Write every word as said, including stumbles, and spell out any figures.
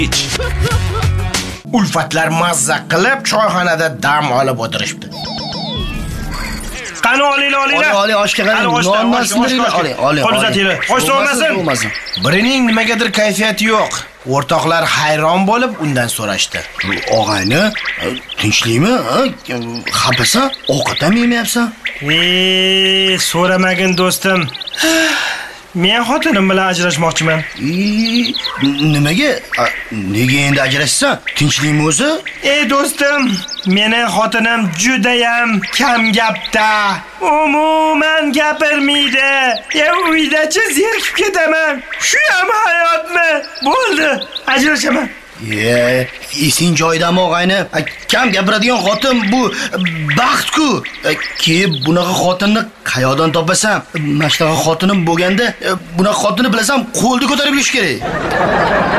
Ulfatlar mazza qilib choyxonada dam olib o'tirishdi. Qani olinglar, olinglar. Oli, oshga qarang. Nonmasini oling, oling. Qo'l uzatinglar. Osh so'rmasin. Birining nimagadir kayfiyati yo'q. O'rtoqlar hayron bo'lib undan so'rashdi. Og'ayni, tinchlikmi? Xafasan? Ovqat ham yemayapsan? Ey, so'ramagin do'stim. Men xotinim bilan ajrashmoqchiman. Nimaga? Nega endi ajrashsan? Tinchlikmi o'zi? Ey do'stim, meni xotinim juda ham kam gapda. Umuman gapirmaydi. Ya uydachi zerikib ketaman. Shu ham hayotmi? Bo'ldi, ajrashaman. Ye, esing joyidami og'ayni? Kam gapiradigan xotin bu baxt-ku. Keyin bunaqa xotinni qayoqdan topasan? Mana shunaqa xotinim bo'lganda, bunaqa xotinni bilasam, qo'lni ko'tarib yurish kerak.